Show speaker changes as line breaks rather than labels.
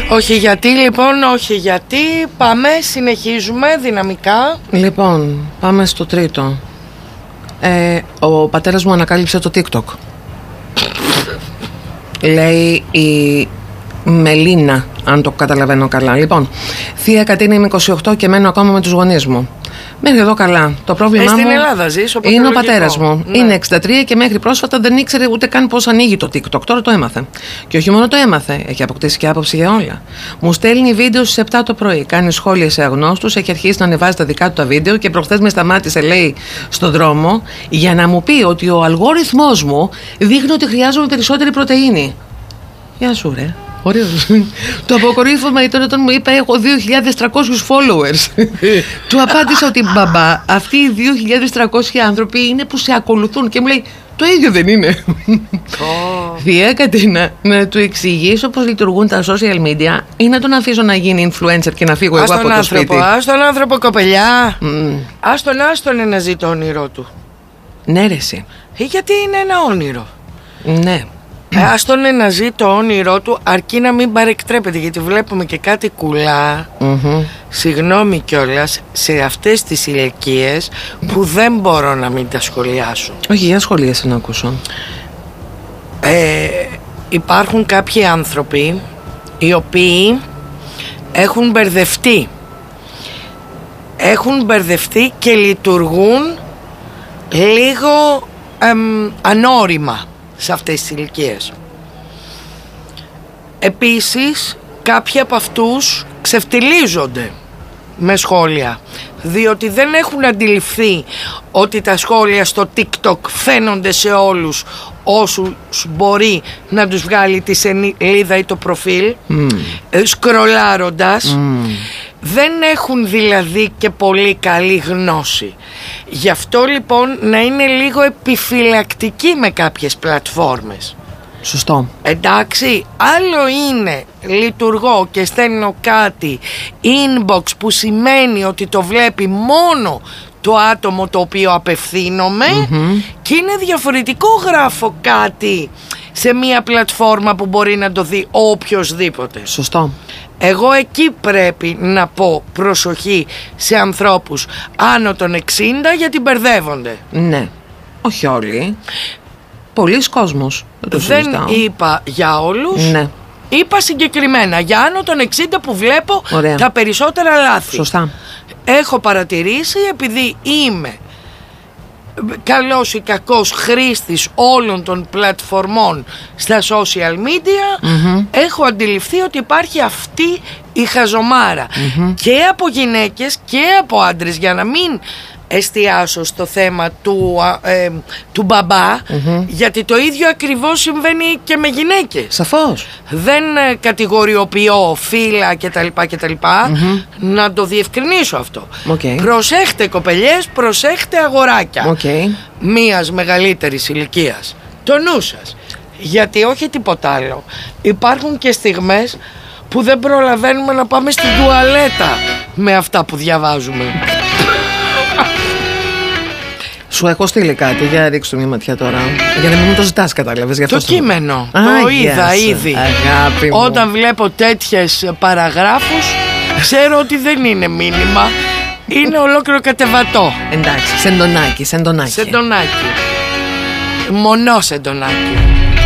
Όχι γιατί λοιπόν, όχι γιατί. Πάμε, συνεχίζουμε δυναμικά.
Λοιπόν, πάμε στο τρίτο. Ο πατέρας μου ανακάλυψε το TikTok. Λέει η Μελίνα, αν το καταλαβαίνω καλά. Λοιπόν, θεία Κατίνα, είμαι 28 και μένω ακόμα με τους γονείς μου. Μέχρι εδώ καλά. Το πρόβλημά
στην
μου
Ελλάδα ζεις,
είναι ο πατέρας μου.
Ναι.
Είναι 63 και μέχρι πρόσφατα δεν ήξερε ούτε καν πώς ανοίγει το TikTok. Τώρα το έμαθε. Και όχι μόνο το έμαθε, έχει αποκτήσει και άποψη για όλα. Μου στέλνει βίντεο στις 7 το πρωί. Κάνει σχόλια σε αγνώστους, έχει αρχίσει να ανεβάζει τα δικά του τα βίντεο και προχθές με σταμάτησε, λέει, στον δρόμο για να μου πει ότι ο αλγόριθμός μου δείχνει ότι χρειάζομαι περισσότερη πρωτεΐνη. Γεια σου, ρε. Ωραίος. Το αποκορύφωμα ήταν όταν μου είπε έχω 2.300 followers. Του απάντησα ότι μπαμπά, αυτοί οι 2.300 άνθρωποι είναι που σε ακολουθούν. Και μου λέει το ίδιο δεν είναι. Θεία Κατίνα, να του εξηγήσω πώς λειτουργούν τα social media ή να τον αφήσω να γίνει influencer και να φύγω εγώ από το σπίτι?
Ας τον άνθρωπο, κοπελιά. Άστον να ζει το όνειρό του.
Ναι, ρε εσύ.
Γιατί είναι ένα όνειρο.
Ναι.
Ας τον να ζει το όνειρό του, αρκεί να μην παρεκτρέπεται. Γιατί βλέπουμε και κάτι κουλά, συγγνώμη κιόλας, σε αυτές τις ηλικίες που δεν μπορώ να μην τα σχολιάσω.
Όχι, για σχολίασε να ακούσω.
Υπάρχουν κάποιοι άνθρωποι οι οποίοι έχουν μπερδευτεί. Έχουν μπερδευτεί και λειτουργούν λίγο ανώριμα σε αυτές τις ηλικίες. Επίσης, κάποιοι από αυτούς ξεφτιλίζονται με σχόλια, διότι δεν έχουν αντιληφθεί ότι τα σχόλια στο TikTok φαίνονται σε όλους όσους μπορεί να τους βγάλει τη σελίδα ή το προφίλ σκρολάροντας. Δεν έχουν δηλαδή και πολύ καλή γνώση. Γι' αυτό λοιπόν να είναι λίγο επιφυλακτικοί με κάποιες πλατφόρμες.
Σωστό.
Εντάξει, άλλο είναι λειτουργώ και στέλνω κάτι inbox που σημαίνει ότι το βλέπει μόνο το άτομο το οποίο απευθύνομαι, και είναι διαφορετικό γράφω κάτι σε μια πλατφόρμα που μπορεί να το δει οποιοσδήποτε.
Σωστό. Εγώ
εκεί πρέπει να πω προσοχή σε ανθρώπους άνω των 60, γιατί μπερδεύονται.
Ναι, όχι όλοι. Πολλοί κόσμος.
Δεν είπα για όλους.
Ναι.
Είπα συγκεκριμένα για άνω των 60 που βλέπω τα περισσότερα λάθη.
Σωστά.
Έχω παρατηρήσει, επειδή είμαι καλός ή κακός χρήστης όλων των πλατφορμών στα social media, έχω αντιληφθεί ότι υπάρχει αυτή η χαζομάρα και από γυναίκες και από άντρες, για να μην εστιάσω στο θέμα του μπαμπά, γιατί το ίδιο ακριβώς συμβαίνει και με γυναίκες.
Σαφώς.
Δεν κατηγοριοποιώ φύλλα κτλ. Να το διευκρινίσω αυτό. Προσέχτε κοπελιές, προσέχτε αγοράκια μίας μεγαλύτερης ηλικίας. Το νου σας. Γιατί όχι τίποτα άλλο. Υπάρχουν και στιγμές που δεν προλαβαίνουμε να πάμε στην τουαλέτα με αυτά που διαβάζουμε.
Σου έχω στείλει κάτι, για ρίξου μια ματιά τώρα. Για να μην μου το ζητάς, κατάλαβες.
Το κείμενο, το είδα ήδη.
Αγάπη μου.
Όταν βλέπω τέτοιες παραγράφους, ξέρω ότι δεν είναι μήνυμα. Είναι ολόκληρο κατεβατό.
Εντάξει, σεντονάκι.
Μονό σεντονάκι.